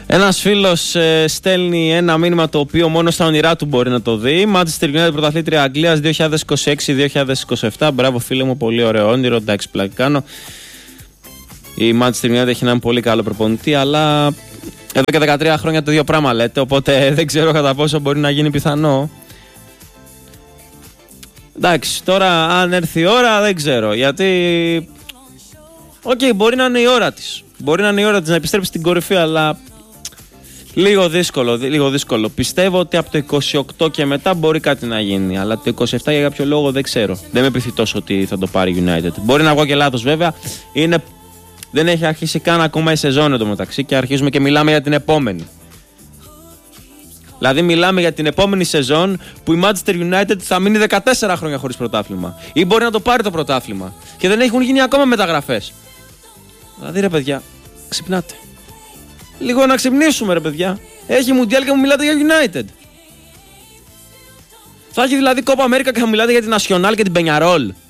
Ένας φίλος στέλνει ένα μήνυμα το οποίο μόνο στα όνειρά του μπορεί να το δει. Manchester United πρωταθλήτρια Αγγλίας 2026-2027. Μπράβο φίλε μου, πολύ ωραίο όνειρο. Εντάξει, πλάκα κάνω. Η Manchester United έχει έναν πολύ καλό προπονητή, αλλά εδώ και 13 χρόνια το ίδιο πράγμα λέτε. Οπότε δεν ξέρω κατά πόσο μπορεί να γίνει πιθανό. Εντάξει, τώρα αν έρθει η ώρα δεν ξέρω. Γιατί. Μπορεί να είναι η ώρα της. Μπορεί να είναι η ώρα της να επιστρέψει στην κορυφή, αλλά. Λίγο δύσκολο. Πιστεύω ότι από το 28 και μετά μπορεί κάτι να γίνει. Αλλά το 27 για κάποιο λόγο δεν ξέρω. Δεν με πείθει τόσο ότι θα το πάρει United. Μπορεί να βγω και λάθος βέβαια. Δεν έχει αρχίσει καν ακόμα η σεζόν εντωμεταξύ και αρχίζουμε και μιλάμε για την επόμενη. Δηλαδή μιλάμε για την επόμενη σεζόν που η Manchester United θα μείνει 14 χρόνια χωρίς πρωτάθλημα. Ή μπορεί να το πάρει το πρωτάθλημα. Και δεν έχουν γίνει ακόμα μεταγραφές. Δηλαδή ρε παιδιά, ξυπνάτε. Λίγο να ξυπνήσουμε ρε παιδιά. Έχει Μουντιάλ και μου μιλάτε για United. Θα έχει δηλαδή Κόπα Αμέρικα και θα μιλάτε για την Nacional και την Peñarol.